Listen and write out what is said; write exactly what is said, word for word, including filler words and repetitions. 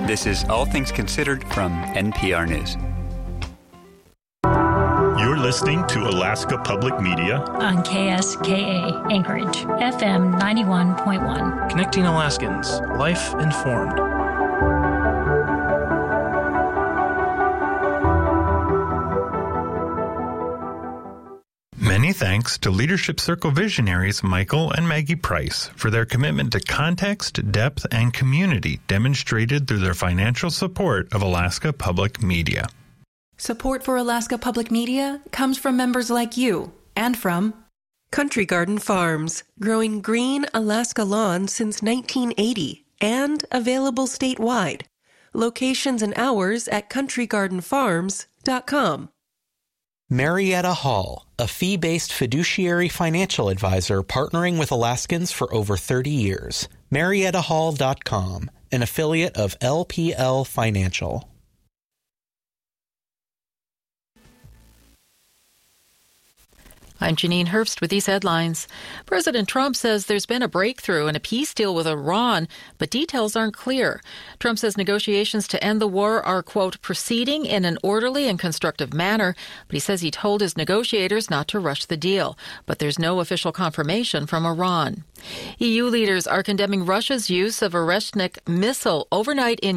This is All Things Considered from N P R News. You're listening to Alaska Public Media on K S K A Anchorage, F M ninety-one point one. Connecting Alaskans, life informed. Many thanks to Leadership Circle visionaries Michael and Maggie Price for their commitment to context, depth, and community demonstrated through their financial support of Alaska Public Media. Support for Alaska Public Media comes from members like you and from Country Garden Farms, growing green Alaska lawns since nineteen eighty and available statewide. Locations and hours at country garden farms dot com. Marietta Hall, a fee-based fiduciary financial advisor partnering with Alaskans for over thirty years. marietta hall dot com, an affiliate of L P L Financial. I'm Janine Herbst with these headlines. President Trump says there's been a breakthrough in a peace deal with Iran, but details aren't clear. Trump says negotiations to end the war are, quote, proceeding in an orderly and constructive manner, but he says he told his negotiators not to rush the deal. But there's no official confirmation from Iran. E U leaders are condemning Russia's use of a Oreshnik missile overnight in